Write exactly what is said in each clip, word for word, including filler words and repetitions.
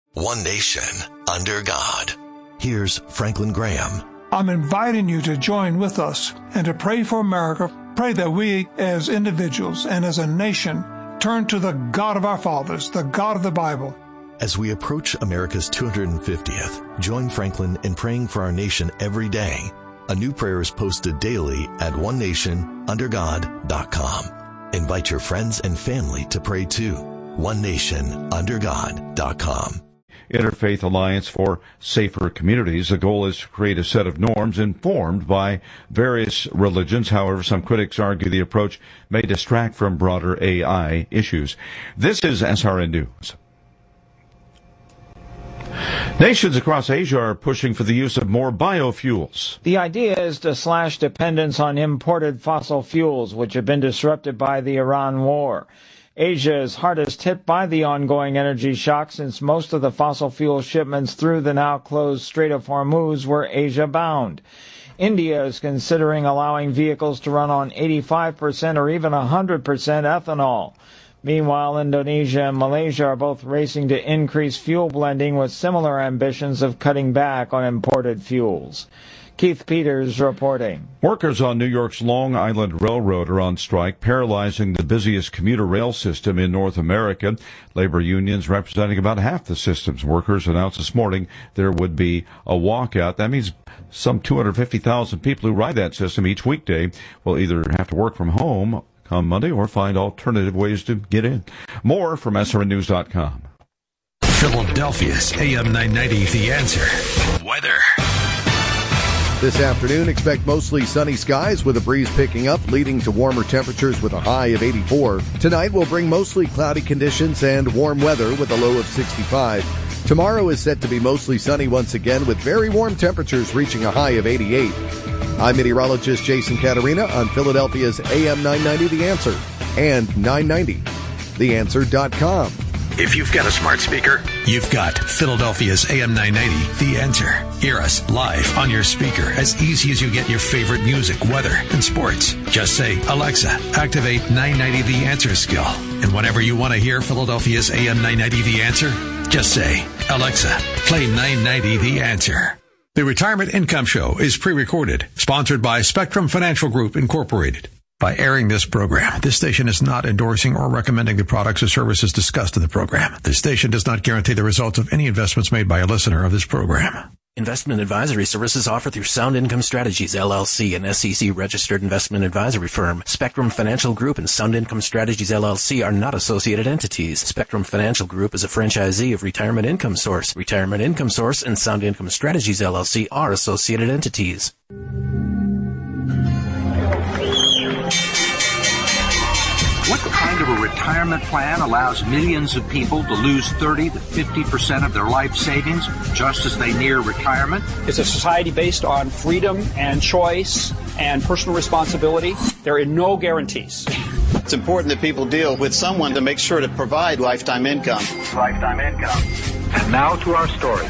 One nation, under God. Here's Franklin Graham. I'm inviting you to join with us and to pray for America. Pray that we as individuals and as a nation turn to the God of our fathers, the God of the Bible. As we approach America's two hundred fiftieth, join Franklin in praying for our nation every day. A new prayer is posted daily at one nation under god dot com. Invite your friends and family to pray too. one nation under god dot com. Interfaith Alliance for Safer Communities. The goal is to create a set of norms informed by various religions. However, some critics argue the approach may distract from broader A I issues. This is S R N News. Nations across Asia are pushing for the use of more biofuels. The idea is to slash dependence on imported fossil fuels, which have been disrupted by the Iran war. Asia is hardest hit by the ongoing energy shock since most of the fossil fuel shipments through the now-closed Strait of Hormuz were Asia-bound. India is considering allowing vehicles to run on eighty-five percent or even one hundred percent ethanol. Meanwhile, Indonesia and Malaysia are both racing to increase fuel blending with similar ambitions of cutting back on imported fuels. Keith Peters reporting. Workers on New York's Long Island Railroad are on strike, paralyzing the busiest commuter rail system in North America. Labor unions representing about half the system's workers announced this morning there would be a walkout. That means some two hundred fifty thousand people who ride that system each weekday will either have to work from home come Monday or find alternative ways to get in. More from S R N news dot com. Philadelphia's A M nine ninety, The Answer. Weather. This afternoon, expect mostly sunny skies with a breeze picking up, leading to warmer temperatures with a high of eighty-four. Tonight will bring mostly cloudy conditions and warm weather with a low of sixty-five. Tomorrow is set to be mostly sunny once again with very warm temperatures reaching a high of eighty-eight. I'm meteorologist Jason Caterina on Philadelphia's A M nine ninety The Answer and nine ninety the answer dot com. If you've got a smart speaker, you've got Philadelphia's A M nine ninety, The Answer. Hear us live on your speaker as easy as you get your favorite music, weather, and sports. Just say, Alexa, activate nine ninety The Answer skill. And whenever you want to hear Philadelphia's A M nine ninety, The Answer, just say, Alexa, play nine ninety The Answer. The Retirement Income Show is pre-recorded, sponsored by Spectrum Financial Group, Incorporated. By airing this program, this station is not endorsing or recommending the products or services discussed in the program. This station does not guarantee the results of any investments made by a listener of this program. Investment advisory services offered through Sound Income Strategies, L L C, an S E C-registered investment advisory firm. Spectrum Financial Group and Sound Income Strategies, L L C, are not associated entities. Spectrum Financial Group is a franchisee of Retirement Income Source. Retirement Income Source and Sound Income Strategies, L L C, are associated entities. What kind of a retirement plan allows millions of people to lose thirty to fifty percent of their life savings just as they near retirement? It's a society based on freedom and choice and personal responsibility. There are no guarantees. It's important that people deal with someone to make sure to provide lifetime income. Lifetime income. And now to our story.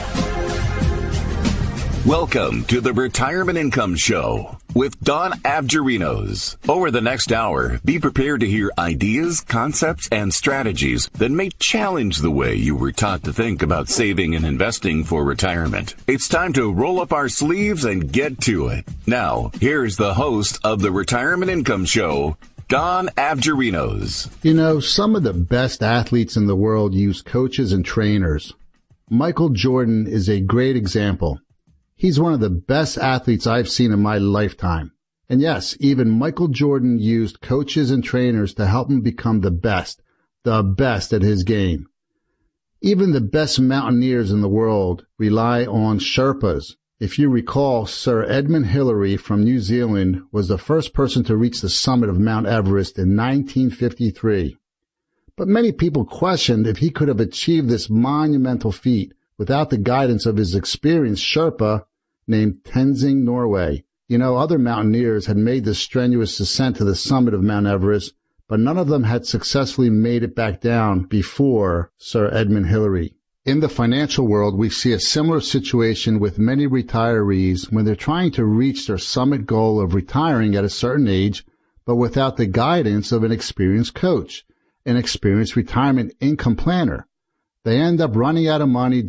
Welcome to the Retirement Income Show with Don Avgerinos. Over the next hour, be prepared to hear ideas, concepts, and strategies that may challenge the way you were taught to think about saving and investing for retirement. It's time to roll up our sleeves and get to it. Now, here's the host of the Retirement Income Show, Don Avgerinos. You know, some of the best athletes in the world use coaches and trainers. Michael Jordan is a great example. He's one of the best athletes I've seen in my lifetime. And yes, even Michael Jordan used coaches and trainers to help him become the best, the best at his game. Even the best mountaineers in the world rely on Sherpas. If you recall, Sir Edmund Hillary from New Zealand was the first person to reach the summit of Mount Everest in nineteen fifty-three. But many people questioned if he could have achieved this monumental feat without the guidance of his experienced Sherpa named Tenzing Norway. You know, other mountaineers had made the strenuous ascent to the summit of Mount Everest, but none of them had successfully made it back down before Sir Edmund Hillary. In the financial world, we see a similar situation with many retirees when they're trying to reach their summit goal of retiring at a certain age, but without the guidance of an experienced coach, an experienced retirement income planner. They end up running out of money